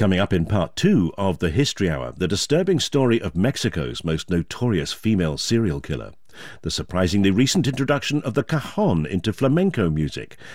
Coming up in part 2 of the History Hour, the disturbing story of Mexico's most notorious female serial killer, the surprisingly recent introduction of the cajon into flamenco music,